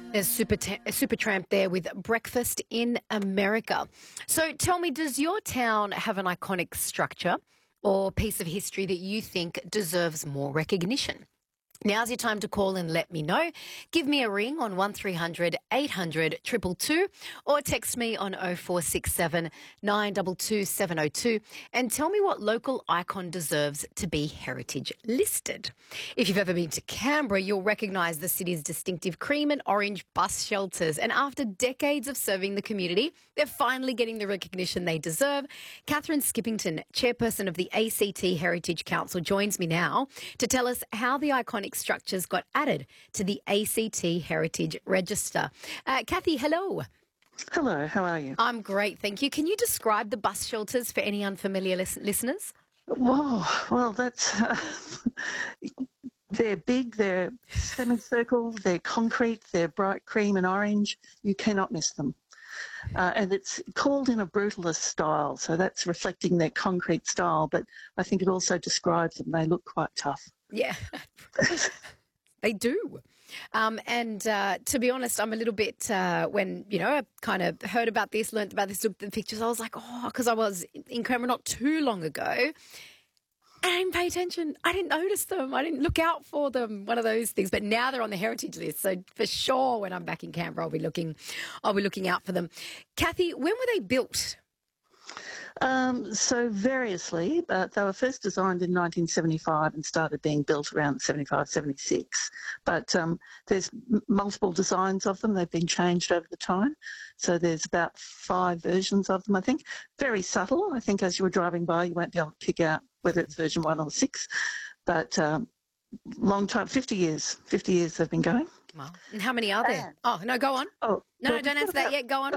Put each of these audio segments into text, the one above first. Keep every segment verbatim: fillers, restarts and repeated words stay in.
There's Super, Supertramp there with Breakfast in America. So tell me, does your town have an iconic structure or piece of history that you think deserves more recognition? Now's your time to call and let me know. Give me a ring on one three hundred eight hundred two two two or text me on oh four six seven nine two two seven oh two and tell me what local icon deserves to be heritage listed. If you've ever been to Canberra, you'll recognise the city's distinctive cream and orange bus shelters. And after decades of serving the community, they're finally getting the recognition they deserve. Catherine Skippington, chairperson of the A C T Heritage Council, joins me now to tell us how the iconic structures got added to the A C T Heritage Register. Uh, Kathy, hello. Hello, how are you? I'm great, thank you. Can you describe the bus shelters for any unfamiliar lis- listeners? Whoa, well, that's... Uh, they're big, they're semicircle, they're concrete, they're bright cream and orange. You cannot miss them. Uh, and it's called in a brutalist style, so that's reflecting their concrete style, but I think it also describes them. They look quite tough. Yeah, they do. Um, and uh, to be honest, I'm a little bit, uh, when, you know, I kind of heard about this, learnt about this, looked at the pictures, I was like, oh, because I was in Canberra not too long ago. And I didn't pay attention. I didn't notice them. I didn't look out for them. One of those things. But now they're on the heritage list. So for sure, when I'm back in Canberra, I'll be looking, I'll be looking out for them. Kathy, when were they built? Um, so variously, but they were first designed in nineteen seventy-five and started being built around seventy-five, seventy-six. But um, there's m- multiple designs of them. They've been changed over the time. So there's about five versions of them, I think. Very subtle. I think as you were driving by, you won't be able to pick out whether it's version one or six. But um, long time, fifty years, fifty years they've been going. Wow. And how many are there? Uh, oh, no, go on. Oh, no, well, no, don't answer that yet. Go on.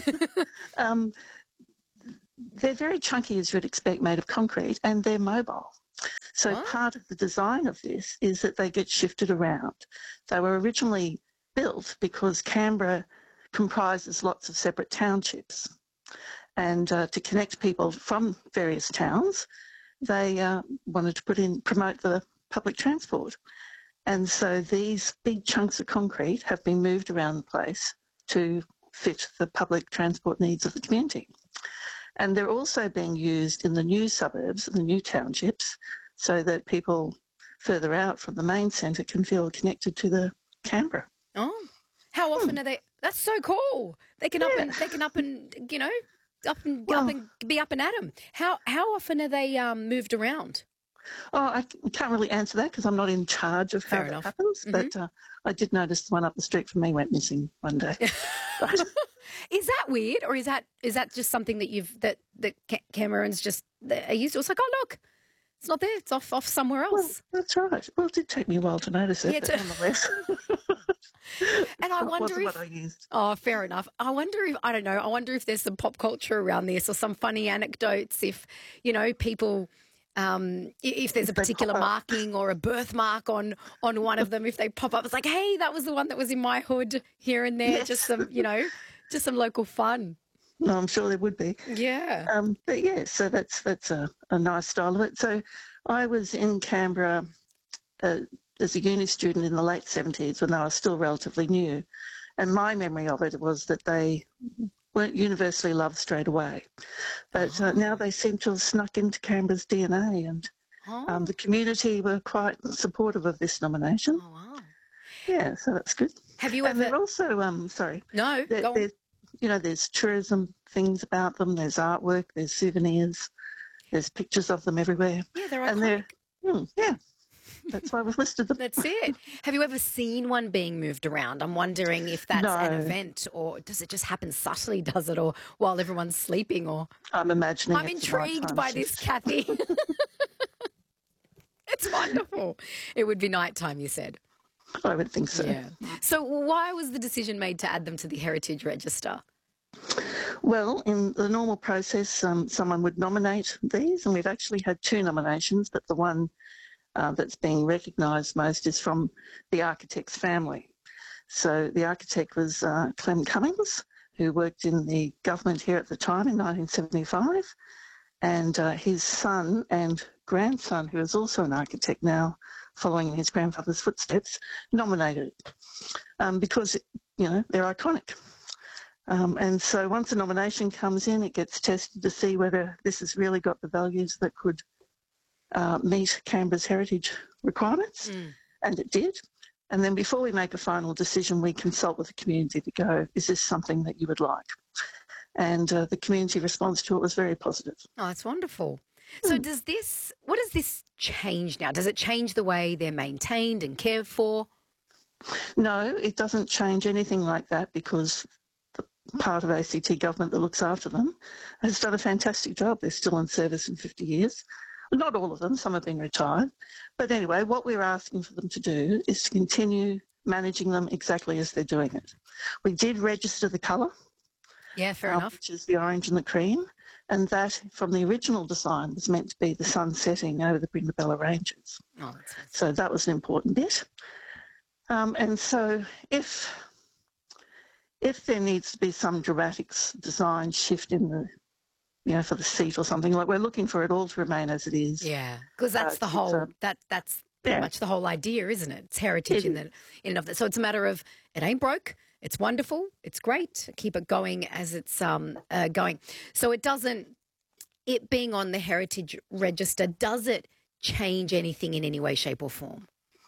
um, They're very chunky, as you'd expect, made of concrete, and they're mobile. So what? Part of the design of this is that they get shifted around. They were originally built because Canberra comprises lots of separate townships. And uh, to connect people from various towns, they uh, wanted to put in, promote the public transport. And so these big chunks of concrete have been moved around the place to fit the public transport needs of the community. And they're also being used in the new suburbs, the new townships, so that people further out from the main centre can feel connected to the Canberra. Oh, how often hmm. are they? That's so cool. They can yeah. up and they can up and you know up and well, up and be up and at 'em. How how often are they um, moved around? Oh, I can't really answer that because I'm not in charge of how Fair that enough. happens. Mm-hmm. But uh, I did notice the one up the street from me went missing one day. Is that weird, or is that is that just something that you've that that Camerons just are used to? It's like, oh look, it's not there. It's off off somewhere else. Well, that's right. Well, it did take me a while to notice it, yeah, but to... nonetheless. And I wonder if what I used. Oh, fair enough. I wonder if I don't know. I wonder if there's some pop culture around this or some funny anecdotes. If you know people. Um, if there's a particular marking or a birthmark on, on one of them, if they pop up, it's like, hey, that was the one that was in my hood here and there. Yes. Just some, you know, just some local fun. No, I'm sure there would be. Yeah. Um, but yeah, so that's that's a, a nice style of it. So I was in Canberra uh, as a uni student in the late seventies when they were still relatively new. And my memory of it was that they weren't universally loved straight away. But uh, now they seem to have snuck into Canberra's D N A, and oh. um, the community were quite supportive of this nomination. Oh, wow. Yeah, so that's good. Have you and ever... they're also, um, sorry. No, they're, go on. They're, you know, there's tourism things about them, there's artwork, there's souvenirs, there's pictures of them everywhere. Yeah, they're and iconic. They're, mm, yeah. That's why we've listed them. That's it. Have you ever seen one being moved around? I'm wondering if that's no. an event, or does it just happen subtly, does it, or while everyone's sleeping? Or I'm imagining I'm it's intrigued by shift. this, Kathy. It's wonderful. It would be nighttime, you said. I would think so. Yeah. So why was the decision made to add them to the Heritage Register? Well, in the normal process, um, someone would nominate these, and we've actually had two nominations, but the one Uh, that's being recognised most is from the architect's family. So the architect was uh, Clem Cummings, who worked in the government here at the time in nineteen seventy-five, and uh, his son and grandson, who is also an architect now, following in his grandfather's footsteps, nominated it. Um, because you know, they're iconic. Um, and so once a nomination comes in, it gets tested to see whether this has really got the values that could uh, meet Canberra's heritage requirements, Mm. and it did. And then before we make a final decision, we consult with the community to go, is this something that you would like? And uh, the community response to it was very positive. Oh, that's wonderful. So does this, what does this change now? Does it change the way they're maintained and cared for? No, it doesn't change anything like that, because the part of A C T government that looks after them has done a fantastic job. They're still in service in fifty years. Not all of them, some have been retired. But anyway, what we're asking for them to do is to continue managing them exactly as they're doing it. We did register the colour. Yeah, fair uh, enough. Which is the orange and the cream. And that, from the original design, was meant to be the sun setting over the Brindabella Ranges. Oh, that's nice. So that was an important bit. Um, and so if if there needs to be some dramatic s- design shift in the, you know, for the seat or something, like we're looking for it all to remain as it is. Yeah, because that's Uh, the it's, whole, uh, that that's pretty yeah. much the whole idea, isn't it? It's heritage It in, the, in and of that. So it's a matter of, it ain't broke. It's wonderful. It's great. Keep it going as it's um uh, going. So it doesn't, it being on the heritage register, does it change anything in any way, shape or form?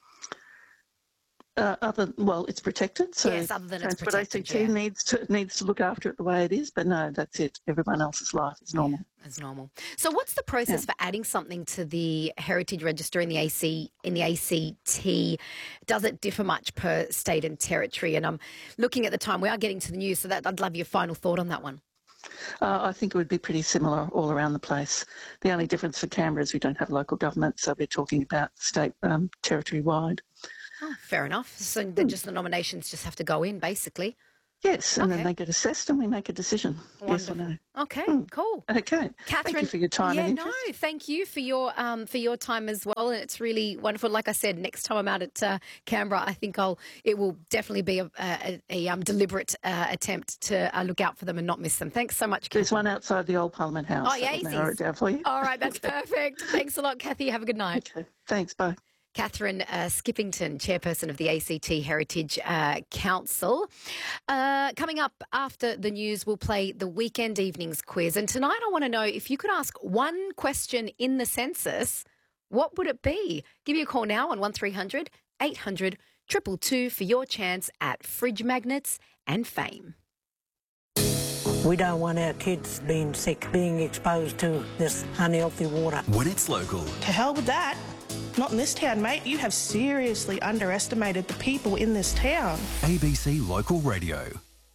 Uh, other well, it's protected. So Yes, other than it's Transport protected, A C T yeah. needs to needs to look after it the way it is. But no, that's it. Everyone else's life is normal. As normal. So what's the process Yeah. for adding something to the heritage register in the A C in the A C T? Does it differ much per state and territory? And I'm looking at the time, we are getting to the news, so that I'd love your final thought on that one. Uh, I think it would be pretty similar all around the place. The only difference for Canberra is we don't have local government, so we're talking about state um, territory wide. Oh, fair enough. So then just the nominations just have to go in, basically. Yes, and Okay. then they get assessed and we make a decision. Yes or Wonderful. no. Okay, Hmm. cool. Okay. Catherine, Thank you for your time yeah, and no, interest. thank you for your um for your time as well, and it's really wonderful. Like I said, next time I'm out at uh, Canberra, I think I'll it will definitely be a, a, a um, deliberate uh, attempt to uh, look out for them and not miss them. Thanks so much, There's Catherine. one outside the old Parliament House. Oh, yeah, That'll narrow it down for you. All right, that's perfect. Thanks a lot, Kathy. Have a good night. Okay. Thanks. Bye. Catherine uh, Skippington, chairperson of the A C T Heritage uh, Council. Uh, coming up after the news, we'll play the Weekend Evenings quiz. And tonight I want to know, if you could ask one question in the census, what would it be? Give me a call now on one three hundred eight hundred two two two for your chance at fridge magnets and fame. We don't want our kids being sick, being exposed to this unhealthy water. When it's local, To hell with that. Not in this town, mate. You have seriously underestimated the people in this town. A B C Local Radio.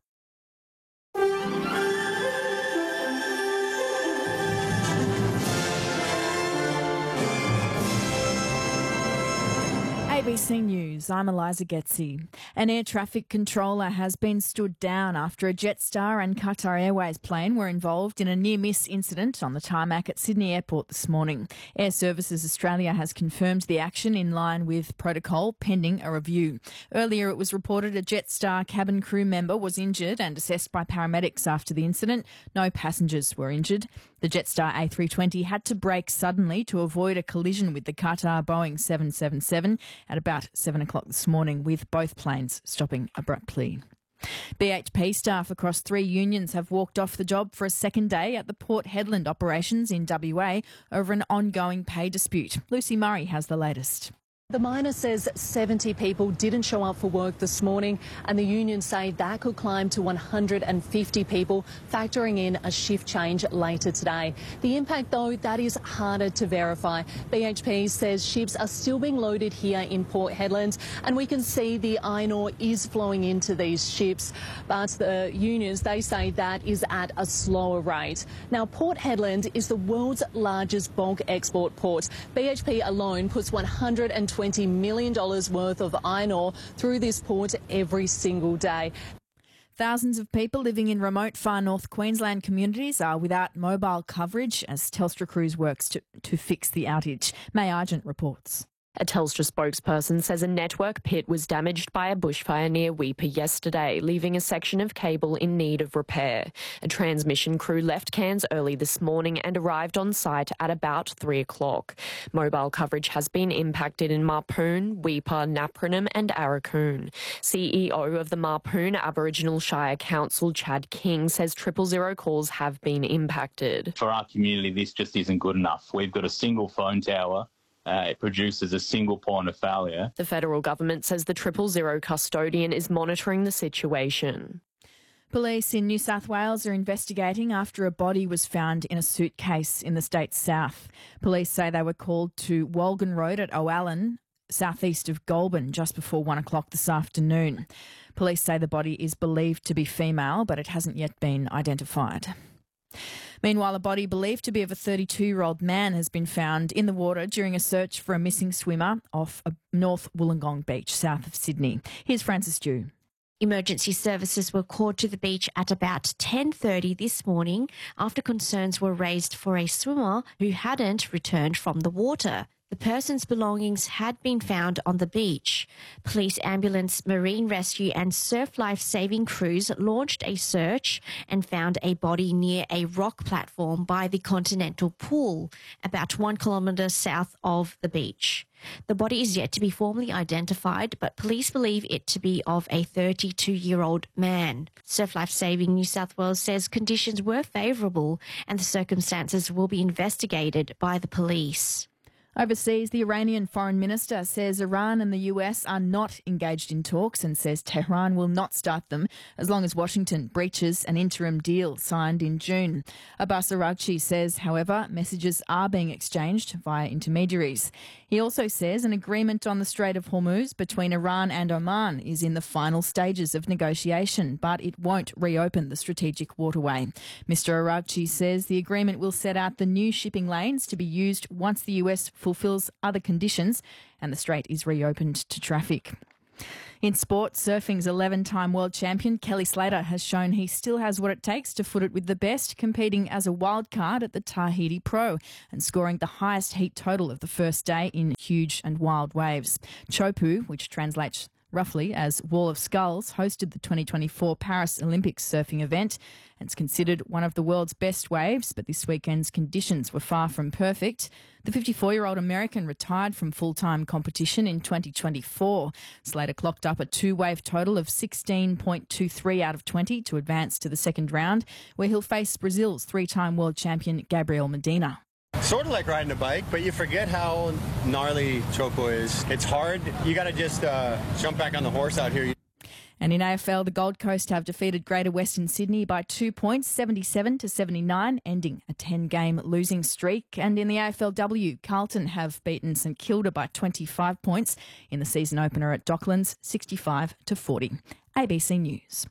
A B C News, I'm Eliza Getzi. An air traffic controller has been stood down after a Jetstar and Qatar Airways plane were involved in a near-miss incident on the tarmac at Sydney Airport this morning. Air Services Australia has confirmed the action in line with protocol pending a review. Earlier it was reported a Jetstar cabin crew member was injured and assessed by paramedics after the incident. No passengers were injured. The Jetstar A three twenty had to brake suddenly to avoid a collision with the Qatar Boeing seven seven seven at about seven o'clock this morning, with both planes stopping abruptly. B H P staff across three unions have walked off the job for a second day at the Port Hedland operations in W A over an ongoing pay dispute. Lucy Murray has the latest. The miner says seventy people didn't show up for work this morning, and the union say that could climb to one hundred fifty people, factoring in a shift change later today. The impact, though, that is harder to verify. B H P says ships are still being loaded here in Port Hedland, and we can see the iron ore is flowing into these ships, but the unions, they say that is at a slower rate. Now, Port Hedland is the world's largest bulk export port. B H P alone puts one hundred twenty million dollars worth of iron ore through this port every single day. Thousands of people living in remote far north Queensland communities are without mobile coverage as Telstra Crews works to, to fix the outage. May Argent reports. A Telstra spokesperson says a network pit was damaged by a bushfire near Weipa yesterday, leaving a section of cable in need of repair. A transmission crew left Cairns early this morning and arrived on site at about three o'clock. Mobile coverage has been impacted in Mapoon, Weipa, Napranum and Arakoon. C E O of the Mapoon Aboriginal Shire Council, Chad King, says triple zero calls have been impacted. For our community, this just isn't good enough. We've got a single phone tower. Uh, it produces a single point of failure. The federal government says the triple zero custodian is monitoring the situation. Police in New South Wales are investigating after a body was found in a suitcase in the state's south. Police say they were called to Walgan Road at O'Allen, southeast of Goulburn, just before one o'clock this afternoon. Police say the body is believed to be female, but it hasn't yet been identified. Meanwhile, a body believed to be of a thirty-two-year-old man has been found in the water during a search for a missing swimmer off North Wollongong Beach, south of Sydney. Here's Francis Dew. Emergency services were called to the beach at about ten thirty this morning after concerns were raised for a swimmer who hadn't returned from the water. The person's belongings had been found on the beach. Police, ambulance, marine rescue and surf life-saving crews launched a search and found a body near a rock platform by the Continental Pool, about one kilometre south of the beach. The body is yet to be formally identified, but police believe it to be of a thirty-two-year-old man. Surf Life Saving New South Wales says conditions were favourable and the circumstances will be investigated by the police. Overseas, the Iranian foreign minister says Iran and the U S are not engaged in talks and says Tehran will not start them as long as Washington breaches an interim deal signed in June. Abbas Araghchi says, however, messages are being exchanged via intermediaries. He also says an agreement on the Strait of Hormuz between Iran and Oman is in the final stages of negotiation, but it won't reopen the strategic waterway. Mister Araghchi says the agreement will set out the new shipping lanes to be used once the U S fulfills other conditions and the strait is reopened to traffic. In sport, surfing's eleven-time world champion Kelly Slater has shown he still has what it takes to foot it with the best, competing as a wild card at the Tahiti Pro and scoring the highest heat total of the first day in huge and wild waves. Chopu, which translates roughly as Wall of Skulls, hosted the twenty twenty-four Paris Olympics surfing event and it's considered one of the world's best waves, but this weekend's conditions were far from perfect. The fifty-four-year-old American retired from full-time competition in twenty twenty-four. Slater clocked up a two-wave total of sixteen point two three out of twenty to advance to the second round, where he'll face Brazil's three-time world champion Gabriel Medina. Sort of like riding a bike, but you forget how gnarly Chopo is. It's hard. You got to just uh, jump back on the horse out here. And in A F L, the Gold Coast have defeated Greater Western Sydney by two points, seventy-seven to seventy-nine, ending a ten-game losing streak. And in the A F L W, Carlton have beaten St Kilda by twenty-five points in the season opener at Docklands, sixty-five to forty. A B C News.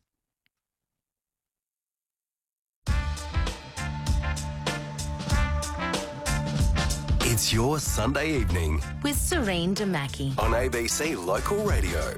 It's your Sunday evening with Serene Damaki on A B C Local Radio.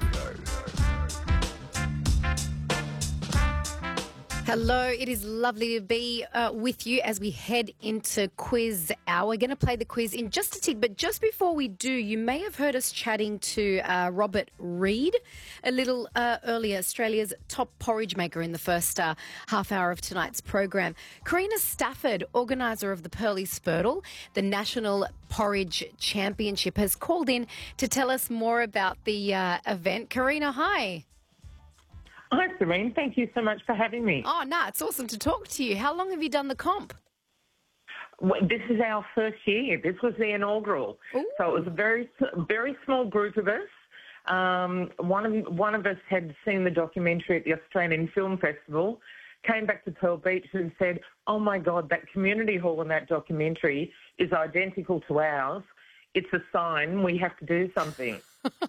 Hello, it is lovely to be uh, with you as we head into quiz hour. We're going to play the quiz in just a tick, but just before we do, you may have heard us chatting to uh, Robert Reid a little uh, earlier, Australia's top porridge maker in the first uh, half hour of tonight's program. Karina Stafford, organiser of the Pearly Spurtle, the National Porridge Championship, has called in to tell us more about the uh, event. Karina, hi. Hi, Serene. Thank you so much for having me. Oh, no, it's awesome to talk to you. How long have you done the comp? Well, this is our first year. This was the inaugural. Ooh. So it was a very, very small group of us. Um, one of one of us had seen the documentary at the Australian Film Festival, came back to Pearl Beach and said, oh, my God, that community hall in that documentary is identical to ours. It's a sign. We have to do something.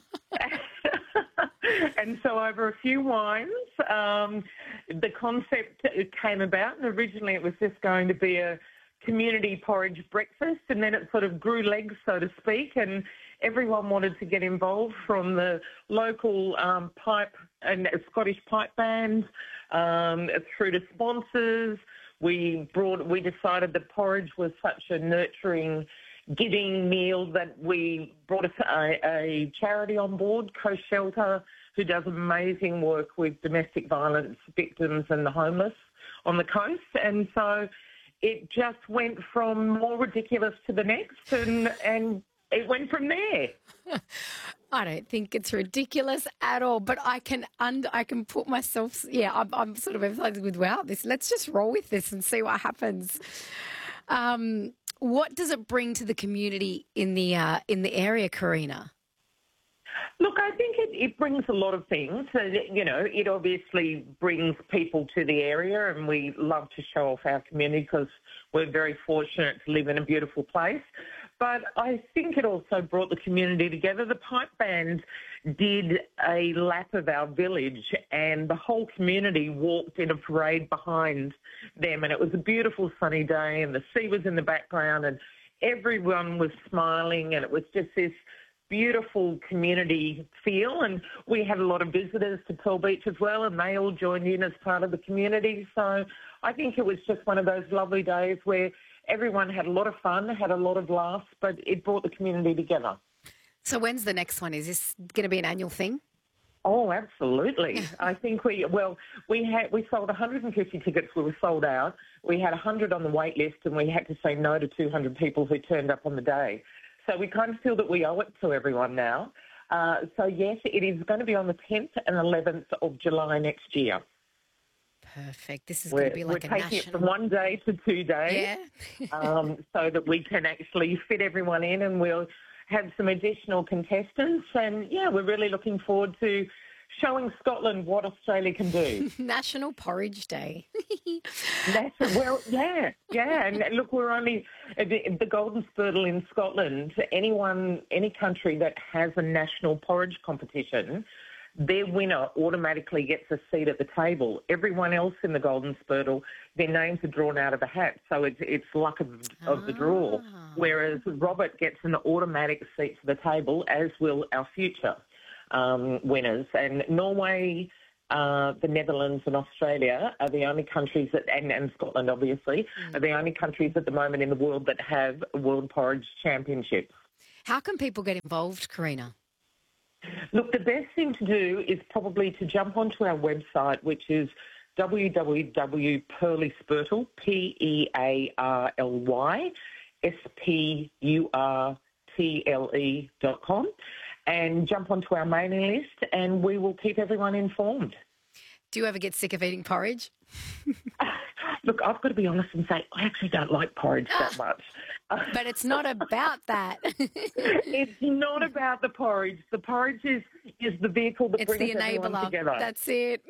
And so over a few wines, um, the concept came about, and originally it was just going to be a community porridge breakfast, and then it sort of grew legs, so to speak, and everyone wanted to get involved, from the local um, pipe and Scottish pipe band um, through to sponsors. We brought, we decided that porridge was such a nurturing giving meal that we brought a, a charity on board, Coast Shelter, who does amazing work with domestic violence victims and the homeless on the coast. And so it just went from more ridiculous to the next, and, and it went from there. I don't think it's ridiculous at all, but I can und- I can put myself, yeah, I'm, I'm sort of emphasizing with, wow, this, let's just roll with this and see what happens. Um, what does it bring to the community in the uh, in the area, Karina? Look, I think it, it brings a lot of things. So, you know, it obviously brings people to the area, and we love to show off our community because we're very fortunate to live in a beautiful place. But I think it also brought the community together. The pipe band did a lap of our village, and the whole community walked in a parade behind them, and it was a beautiful sunny day, and the sea was in the background, and everyone was smiling, and it was just this beautiful community feel. And we had a lot of visitors to Pearl Beach as well, and they all joined in as part of the community. So I think it was just one of those lovely days where everyone had a lot of fun, had a lot of laughs, but it brought the community together. So when's the next one? Is this going to be an annual thing? Oh, absolutely. I think we, well, we had, we sold one hundred fifty tickets. We were sold out. We had one hundred on the wait list, and we had to say no to two hundred people who turned up on the day. So we kind of feel that we owe it to everyone now. Uh, so, yes, it is going to be on the tenth and eleventh of July next year. Perfect. This is we're, going to be like we're a taking national... it from one day to two days, yeah. um, so that we can actually fit everyone in, and we'll have some additional contestants. And, yeah, we're really looking forward to showing Scotland what Australia can do. National Porridge Day. That's, well, yeah, yeah. And look, we're only, the, the Golden Spurtle in Scotland, anyone, any country that has a national porridge competition, their winner automatically gets a seat at the table. Everyone else in the Golden Spurtle, their names are drawn out of a hat, so it's, it's luck of, of the draw. Whereas Robert gets an automatic seat to the table, as will our future um, winners. And Norway, uh, the Netherlands and Australia are the only countries, that, and, and Scotland obviously, mm. are the only countries at the moment in the world that have World Porridge Championships. How can people get involved, Karina? Look, the best thing to do is probably to jump onto our website, which is w w w dot pearly spurtle, P E A R L Y, S P U R T L E dot com, and jump onto our mailing list, and we will keep everyone informed. Do you ever get sick of eating porridge? Look, I've got to be honest and say I actually don't like porridge that much. But it's not about that. It's not about the porridge. The porridge is, is the vehicle that it's brings the everyone enabler. together. That's it.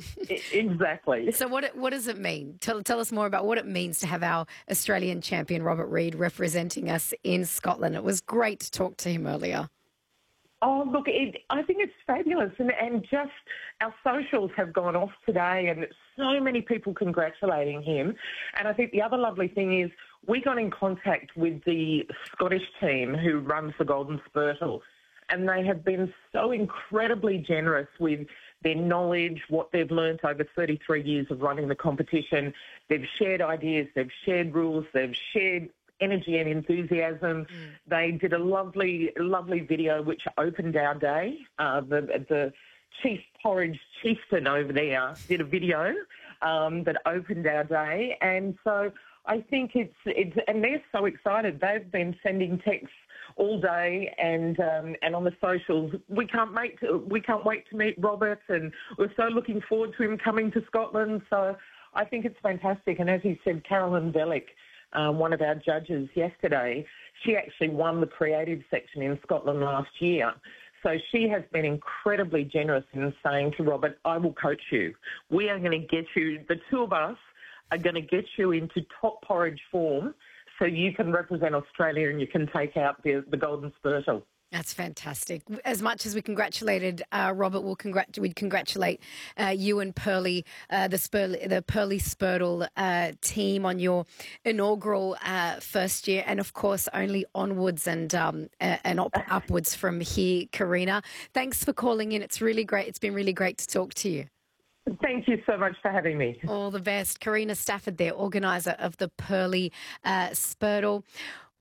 Exactly. So what what does it mean? Tell, tell us more about what it means to have our Australian champion, Robert Reid, representing us in Scotland. It was great to talk to him earlier. Oh, look, it, I think it's fabulous. And, and just our socials have gone off today, and so many people congratulating him. And I think the other lovely thing is we got in contact with the Scottish team who runs the Golden Spurtle, and they have been so incredibly generous with their knowledge, what they've learnt over thirty-three years of running the competition. They've shared ideas, they've shared rules, they've shared energy and enthusiasm. Mm. They did a lovely, lovely video which opened our day. Uh, the, the Chief Porridge Chieftain over there did a video um, that opened our day. And so I think it's, it's, and they're so excited. They've been sending texts all day, and um, and on the socials, we can't wait to, we can't wait to meet Robert, and we're so looking forward to him coming to Scotland. So I think it's fantastic. And as he said, Carolyn Bellick, Um, one of our judges yesterday, she actually won the creative section in Scotland last year. So she has been incredibly generous in saying to Robert, I will coach you. We are going to get you, the two of us are going to get you into top porridge form so you can represent Australia and you can take out the, the Golden Spurtle. That's fantastic. As much as we congratulated uh, Robert, we'll congrat- we'd congratulate uh, you and Pearly, uh, the, Spur- the Pearly Spurtle uh, team on your inaugural uh, first year, and of course only onwards and um, and up- upwards from here, Karina. Thanks for calling in. It's really great. It's been really great to talk to you. Thank you so much for having me. All the best. Karina Stafford there, organiser of the Pearly uh, Spurtle.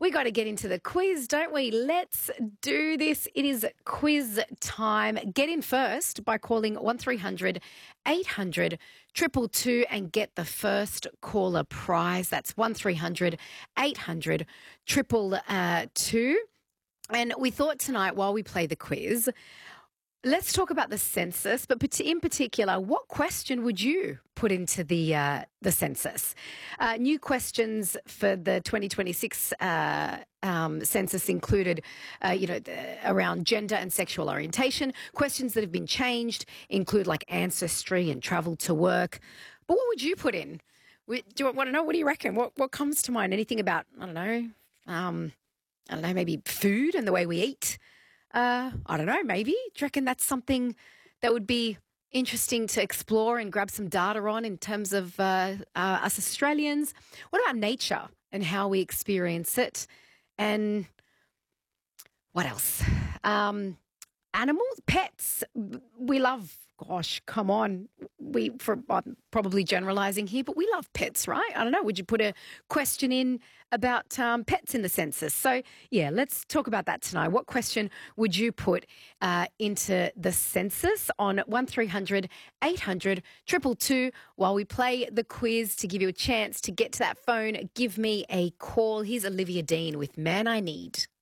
we got to get into the quiz, don't we? Let's do this. It is quiz time. Get in first by calling one three hundred eight hundred two two two and get the first caller prize. That's one three hundred eight hundred two two two. And we thought tonight while we play the quiz, let's talk about the census, but in particular, what question would you put into the uh, the census? Uh, new questions for the twenty twenty-six uh, um, census included, uh, you know, the, around gender and sexual orientation. Questions that have been changed include like ancestry and travel to work. But what would you put in? Do you want to know? What do you reckon? What what comes to mind? Anything about, I don't know, um, I don't know, maybe food and the way we eat? Uh, I don't know, maybe. Do you reckon that's something that would be interesting to explore and grab some data on in terms of uh, uh, us Australians? What about nature and how we experience it? And what else? Um, animals, pets. We love, gosh, come on. We for I'm probably generalising here, but we love pets, right? I don't know. Would you put a question in about um, pets in the census? So, yeah, let's talk about that tonight. What question would you put uh, into the census on one three hundred eight hundred two two two while we play the quiz to give you a chance to get to that phone? Give me a call. Here's Olivia Dean with Man I Need.